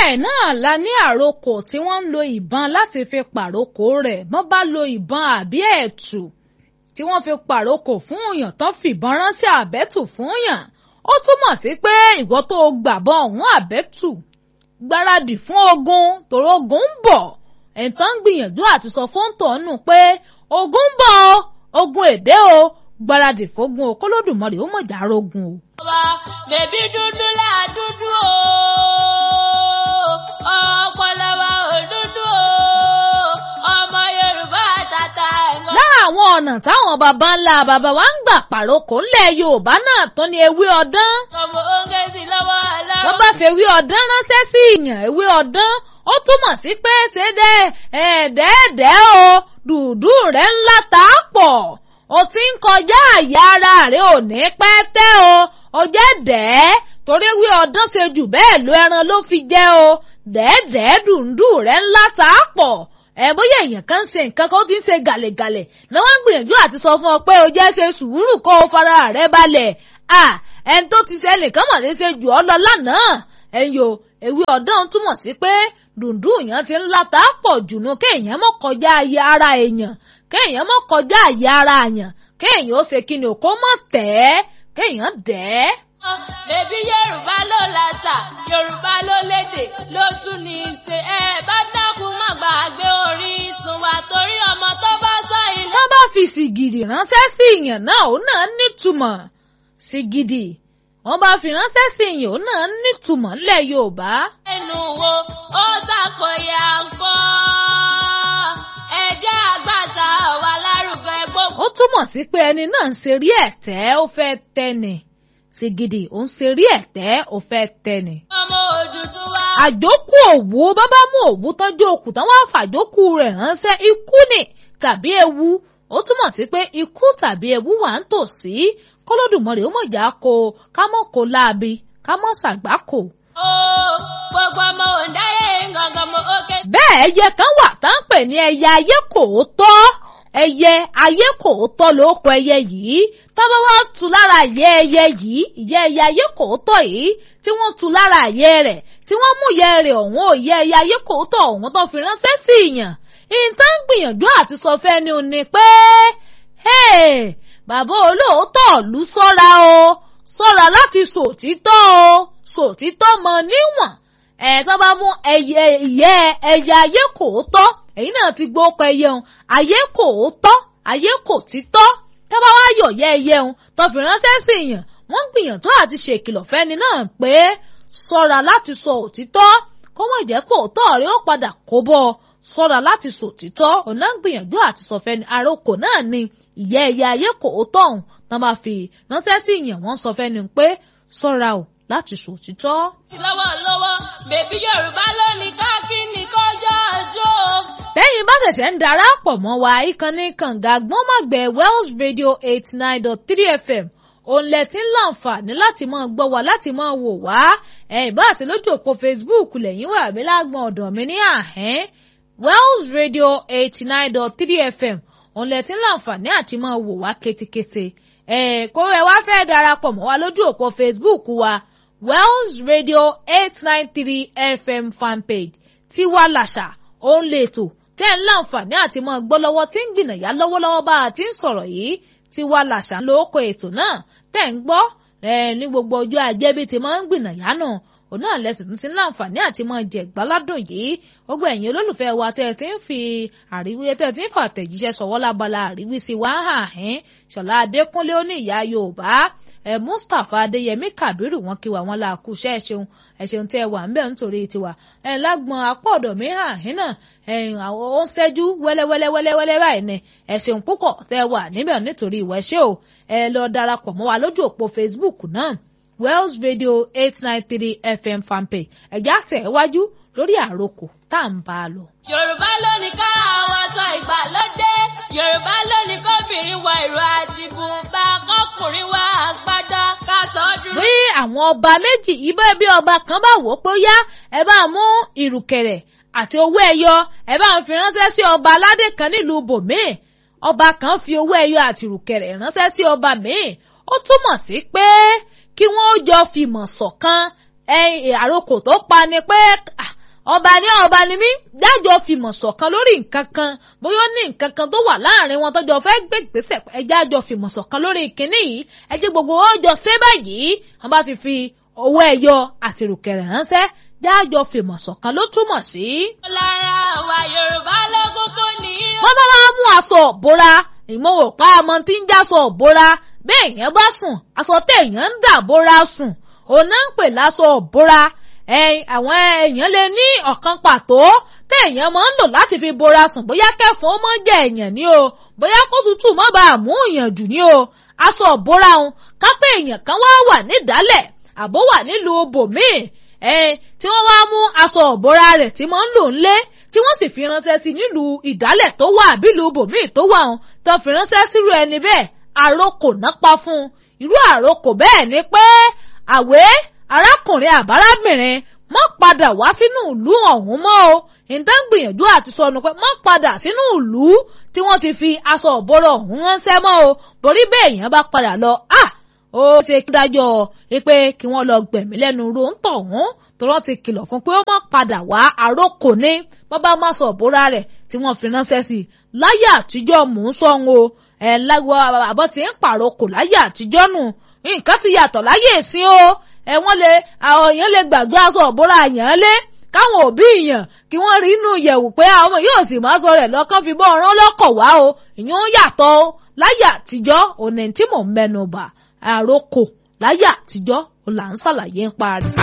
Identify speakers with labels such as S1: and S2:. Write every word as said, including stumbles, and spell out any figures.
S1: bẹ́ẹ̀ náà la ní àrokò tí wọ́n ń lo ìbọn láti fi pàrókò rẹ̀ wọ́n bá lo ìbọn àbí ẹ̀tù tí wọ́n fi pàrókò fún yàn tán fìbọn ránṣẹ́ àbẹ́tù fún yàn ó túmọ̀ sí pé ìwọ tó gbàbọn ọ̀hún àbẹ́tù gbáradì fún ogun tòró ogun ń bọ̀ ẹ̀ńtàn ń gbìyànjú àti sọ fún tọ̀nù pé ogun ń bọ̀ ogun èdè o gbáradì fógun o kólódùmarè ó mọ̀jà rogun o.
S2: bèbí dúdú là dúdú o ọpọlọ wa ò dúdú o ọmọ Yorùbá tata ẹ̀ngọ́.
S1: lára àwọn ọ̀nà táwọn baba ńlá baba wa ń gbà pàrókò ńlẹ̀ Yorùbá náà tó ní ewé ọdán.
S2: ọmọ oúnjẹ sí lọ́wọ́ ọlọ́run.
S1: wọ́n bá fi ewé ọdán ránṣẹ́ sí ìyàn ewé ọdán ó túmọ̀ sí pé tẹ́dẹ̀ ẹ̀ẹ́dẹ́ẹ̀dẹ́ o dùdú rẹ̀ ńlá tá a pọ̀ o ti ń kọjá àyà ara rẹ̀ ò ní pẹ́ tẹ́ o o jẹ́ dẹ́ẹ́ torí ewé ọdán ṣe jù bẹ́ẹ̀ lo ẹran ló fi jẹ́ o dẹ́ẹ̀dẹ́ dùndú rẹ̀ ńlá tá a pọ̀ ẹ bóyá èèyàn kan ṣe nǹkan kan ó ti ń ṣe gàlẹ̀gàlẹ̀ ni wọ́n ń gbìyànjú àti sọ fún ọ pé o jẹ́ ṣe sùúrù kó o fara rẹ̀ balẹ̀ à ẹni tó ti ṣe nìkan mọ̀ ní ṣe jù ọ́ lọ lánàá ẹ̀yọ ewé ọdán túmọ̀ sí pé dùndú èèyàn ti ń láta pọ̀ jùnú kéèyàn mọ̀ kọjá ayé ara èèyàn kéèyàn mọ̀ kọjá ayé ara èèyàn kéèyàn ó ṣe kíni ò kó mọ̀ tẹ́ kéèyàn dẹ́.
S2: bèbí Yorùbá ló làṣà Yorùbá ló lédè ló tún ní í ṣe ẹ bá dákun má gbàgbé orísun wa torí ọmọ tó bá sọ ilé.
S1: wọ́n bá fi sìgìdì ránṣẹ́ sí ìyàn náà òun náà nítumọ̀ sìgìdì wọ́n bá fi ránṣẹ́ sí ìyàn òun náà nítumọ̀ ńlẹ̀ Yorùbá.
S2: ẹnu wo ó ṣàpòyà ń kọ́ ẹ̀jẹ̀ àgbàṣà wà lárugẹ gbogbo.
S1: ó túmọ̀ sí pé ẹni náà ń ṣe rí ẹ̀tẹ́ ó fẹ́ tẹ́ni sìgìdì ó ń ṣe rí ẹ̀tẹ́ ó fẹ́ tẹ́ni.
S2: ọmọ Odùduwà.
S1: àjókù òwú bábá mú òwú tọ́jú òkú tán wá fàjókù rẹ̀ ránṣẹ́ ikú ni tàbí ewu ó túmọ̀ sí pé ikú tàbí ewu wà ń tòsí kólódùmarè ó mọ̀já kó ká mọ̀ kó láabi ká mọ̀ ṣàgbákò.
S2: ó gbogbo ọmọ òǹdáyé gangan mo ókè.
S1: bẹ́ẹ̀ ẹyẹ kan wà tá ń pè ní ẹyẹ ayé kò tọ́ ẹyẹ ayé kò tọ́ ló kọ ẹyẹ yìí tọ́bọ̀ wá tu lára ìyẹ́ ẹyẹ yìí ìyẹ́ ẹyẹ ayé kò tọ́ yìí tí wọ́n tu lára ìyẹ́ rẹ̀ tí wọ́n mú ìyẹ́ rẹ̀ ọ̀hún òyẹ́ ẹyẹ ayé kò tọ́ ọ̀hún tó fi ránṣẹ́ sí ìyàn ìtàn gbìyànjú àti sọ fẹ́ ni ò ní pé bàbá olóòótọ́ lù sọ́ra o sọ́ra láti sòtítọ́ o sòtítọ́ mọ níwọ̀n ẹ̀ tó bá mú ẹyẹ ìyẹ́ ẹyẹ ayé kò tọ́ èyí náà ti gbọ́ ọkọ̀ ẹyẹ òun ayé kò tọ́ ayé kò títọ́ tó bá wá yọ̀ yẹ ẹyẹ òun tó fi ránṣẹ́ sí ìyàn wọ́n gbìyànjú àti ṣèkìlọ̀ fẹ́ni náà pé sọ́ra láti sọ òtítọ́ kó wọ́n jẹ́ pé òótọ́ rẹ̀ ó padà kó bọ́ ọ sọ́ra láti sòtítọ́ ọ̀nà gbìyànjú àti sọfẹ́ni àròkò náà ni ìyẹ́ ẹyẹ ayé kò tọ́ ọ̀hún tán bá fi ránṣẹ́ sí ìyàn wọ́n sọ fẹ́ni pé sọ́ra ò láti sòtítọ́.
S2: lọ́wọ́lọ́wọ́ bèbí Yorùbá lónìí káàkiri kọjá ọjọ́.
S1: tẹ́yìn bá ṣẹ̀ṣẹ̀ ń darapọ̀ mọ́ wa ìkànnì kànga gbọ́nmọ̀gbẹ́ Wells Radio eighty nine dot three F M òun lẹ ti ń láǹfààní láti máa gbọ́ wa láti máa wò wá ẹ̀yìn bá ṣe lójú òpó Facebook lẹ́yìn wà mí lágbọ̀n ọ̀dọ̀ mi ní àhẹ́n Wells Radio eighty nine dot three F M òun lẹ ti ń láǹfààní àti máa wò wá ketekete ẹ̀ kó ẹ wá fẹ́ darapọ̀ mọ́ wa lójú òpó Facebook wa Wells Radio eight nine three F M fanpage Tiwa Làṣà òun lè tò tẹ́ ń láǹfààní àti máa gbọ́ lọ́wọ́ tí ń gbìnàyà lọ́wọ́lọ́wọ́ bá a ti ń sọ̀rọ̀ yìí Tiwa Làṣà lóko ètò náà tẹ́ ń gbọ́ ní gbogbo ọjọ́ ajé bí ti máa ń gbìnàyà náà òun náà lẹ́sìn tún ti ń láǹfààní àti máa jẹ gbáládùn yìí gbogbo ẹ̀yin olólùfẹ́ wa tẹ́ ẹ ti ń fi àríwí tẹ́ ẹ ti ń fàtẹ̀jíṣẹ́ sọ̀wọ́ lábala àríwí sí wa hàn ẹ́n Ṣọlá Adékúnlé ó ní ìyá Yorùbá ẹ Mustapha Adéyẹmí Kàbírù wọn kí wa wọn la kú iṣẹ́ ẹ ṣeun ẹ ṣeun tẹ́ ẹ wà ń bẹ̀ nítorí tiwa ẹ lágbọn apá ọ̀dọ̀ mi hàn ẹ́n náà ẹ̀yìn àwọn ó ń ṣẹ́jú wẹ́lẹ́wẹ́lẹ́wẹ́lẹ́ báyìí ni ẹ ṣeun púpọ̀ tẹ́ ẹ wà níbẹ̀ nítorí ìwà ẹṣẹ́ o ẹ lọ darapọ̀ mọ́ wa lójú òpó Facebook náà Wells Radio eight nine three F M fanpage ẹ̀já tẹ̀ wájú lórí àròkò tá à ń bá a lọ.
S2: Yorùbá lónìí ká àwọn aṣọ ìgbàlódé Yorùbá lónìí kóbìnrin wọ ìró àti bùbá kọkùnrin wọ àgbádá ká sọ ọ́ dúró.
S1: bí àwọn ọba méjì ibẹ̀ bí ọba kan bá wò ó pé ó yá ẹ bá mú ìrùkẹ̀rẹ̀ àti owó ẹyọ ẹ bá ń fi ránṣẹ́ sí ọba aládé kan nílùú bòmíì ọba kan fi owó ẹyọ àti ìrùkẹ̀rẹ̀ ránṣẹ́ sí ọba míì ó túmọ̀ sí pé kí wọ́n jọ fìmọ̀ ṣọ̀kan àròkò tó pa ni pé ọba ní ọba ni mí dájọ́ fìmọ̀ ṣọ̀kan lórí nǹkan kan bóyá ní nǹkan kan tó wà láàrin wọn tọ́jọ́ fẹ́ gbé ìgbésẹ̀ ẹjẹ́ àjọ fìmọ̀ ṣọ̀kan lórí ìkíní yìí ẹjẹ́ gbogbo ọjọ́ ṣé báyìí wọ́n bá ti fi owó ẹyọ àti ìrùkẹ̀rẹ̀ ránṣẹ́ jájọ fìmọ̀ ṣọ̀kan ló túmọ̀ sí.
S2: lára wa Yorùbá ló kúkú ní.
S1: wọ́n bá wá mú aṣọ òbora ìmọ̀wò pa ọmọ tí ń jáṣọ òbora bẹ́ẹ̀ yẹn bá sùn aṣọ téèyàn ń dà bóra sùn òun náà ń pè láṣọ òbora ẹ̀yìn àwọn èèyàn lè ní ọ̀kan pàtó téèyàn máa ń lò láti fi bora sùn bóyá kẹfọn mọ́ jẹ èèyàn ní o bóyá kó tútù má bàa mú èèyàn jù ní o aṣọ òbora òun kápẹ́ èèyàn kan wá wà nídàálẹ̀ àbó wà nílùú bòmíì ẹ̀yìn tí wọ́n wá mú aṣọ òbora rẹ̀ tí máa ń lò ńlé tí wọ́n sì fi ránṣẹ́ sí nílùú ìdálẹ̀ tó wà bílùú bòmíì tó wà òun tó fi ránṣẹ́ sírú ẹni bẹ́ẹ̀ àrokò náà pa fún un irú àrokò bẹ́ẹ̀ ni pé àwé arákùnrin àbárábìnrin má padà wá sínú ìlú ọ̀hún mọ́ o ìdán gbìyànjú àti sọnù pé má padà sínú ìlú tí wọ́n ti fi aṣọ òbora ọ̀hún ránṣẹ́ mọ́ o borí bẹ́ẹ̀ yẹn bá padà lọ à ó ṣe dájọ́ pé kí wọ́n lọ gbẹ̀mí lẹ́nu ro ń tọ̀ wọ́n tó wọ́n ti kìlọ̀ fún pé ó má padà wá àrokò ní bàbá má sọ òbora rẹ̀ tí wọ́n fi ránṣẹ́ sí i láyé àtijọ́ mò ń sọ o ẹ̀ lágbó àbọ̀ tí ń pàrokò láyé àtijọ́ nù nǹkan ti yàtọ̀ láyé ìsín o ẹ wọ́n lè àwọn èèyàn lè gbàgbé aṣọ òbora àyàn lé káwọn òbí èèyàn kí wọ́n rí inú ìyẹ̀wù pé àwọn ọmọ yóò sì máa sọ rẹ̀ lọ́kàn fi bọ́ ọ̀rán lọ́kọ̀ wá o ìyẹn ń yàtọ̀ o láyé àtijọ́ òní tí mò ń mẹ́nu bà àrokò láyé àtijọ́ ò là ń ṣàlàyé ń parí.